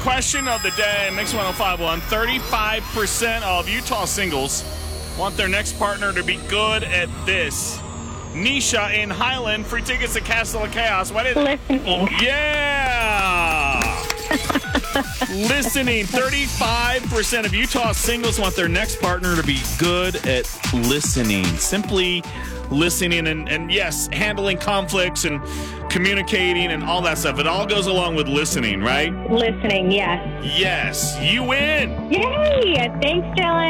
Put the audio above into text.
question of the day, Mix 1051, 35% of Utah singles want their next partner to be good at this. Nisha in Highland, free tickets to Castle of Chaos. What is Listening. Yeah! Listening. 35% of Utah singles want their next partner to be good at listening. Simply listening and yes, handling conflicts and communicating and all that stuff. It all goes along with listening, right? Listening, yes. Yes. You win. Yay! Thanks, Dylan.